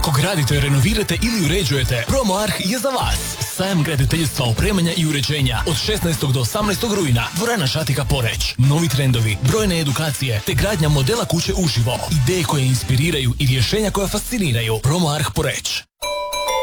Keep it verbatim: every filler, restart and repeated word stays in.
Ako gradite, renovirate ili uređujete, Promo Arh je za vas. Sajam graditeljstva, opremanja i uređenja od šesnaestog do osamnaestog rujna. Dvorana Šatika Poreć. Novi trendovi, brojne edukacije te gradnja modela kuće uživo. Ideje koje inspiriraju i rješenja koja fasciniraju. Promo Arh Poreć.